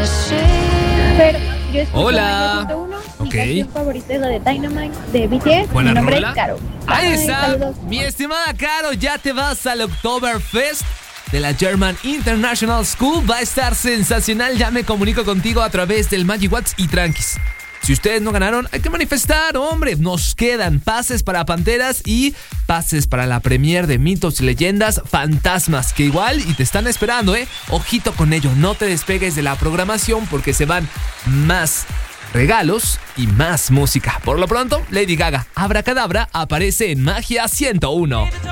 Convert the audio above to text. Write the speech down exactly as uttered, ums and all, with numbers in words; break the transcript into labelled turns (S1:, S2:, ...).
S1: Pero yo escucho
S2: Hola.
S1: Magia ciento uno. Mi
S2: Ok.
S1: canción favorita es la de Dynamite de B T S.
S2: Buena
S1: Mi nombre
S2: rola.
S1: es Caro.
S2: Ahí
S1: Bye,
S2: está.
S1: saludos.
S2: Mi estimada Caro, ya te vas al Oktoberfest de la German International School. Va a estar sensacional. Ya me comunico contigo a través del Magic Watts y tranquis. Si ustedes no ganaron, hay que manifestar, hombre. Nos quedan pases para Panteras y pases para la premier de Mitos y Leyendas Fantasmas, que igual y te están esperando, ¿eh? Ojito con ello, no te despegues de la programación porque se van más regalos y más música. Por lo pronto, Lady Gaga, Abracadabra, aparece en Magia ciento uno.